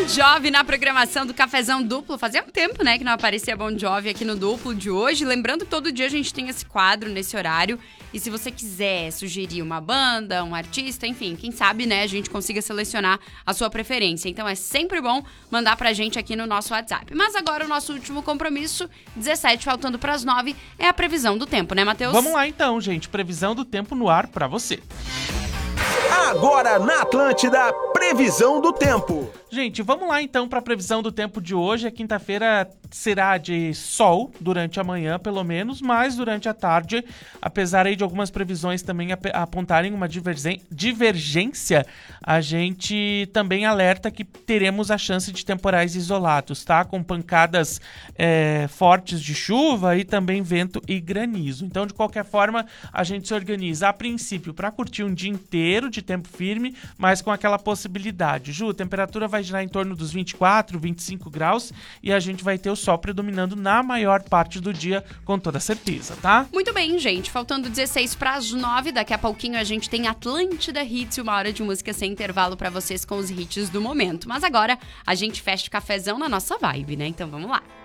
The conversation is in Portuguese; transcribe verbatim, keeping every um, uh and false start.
Bon Jovi na programação do Cafezão Duplo. Fazia um tempo, né, que não aparecia Bon Jovi aqui no Duplo de hoje. Lembrando que todo dia a gente tem esse quadro nesse horário. E se você quiser sugerir uma banda, um artista, enfim, quem sabe, né, a gente consiga selecionar a sua preferência. Então é sempre bom mandar pra gente aqui no nosso WhatsApp. Mas agora o nosso último compromisso, dezessete faltando pras nove, é a previsão do tempo, né, Matheus? Vamos lá então, gente. Previsão do tempo no ar pra você. Agora na Atlântida, previsão do tempo. Gente, vamos lá então para a previsão do tempo de hoje. A quinta-feira será de sol durante a manhã, pelo menos, mas durante a tarde, apesar aí de algumas previsões também ap- apontarem uma divergen- divergência, a gente também alerta que teremos a chance de temporais isolados, tá? Com pancadas é, fortes de chuva e também vento e granizo. Então, de qualquer forma, a gente se organiza a princípio para curtir um dia inteiro de tempo firme, mas com aquela possibilidade. Ju, a temperatura vai girar em torno dos vinte e quatro, vinte e cinco graus e a gente vai ter o sol predominando na maior parte do dia, com toda certeza, tá? Muito bem, gente. Faltando dezesseis para as nove, daqui a pouquinho a gente tem Atlântida Hits, uma hora de música sem intervalo para vocês com os hits do momento. Mas agora a gente fecha o cafezão na nossa vibe, né? Então vamos lá.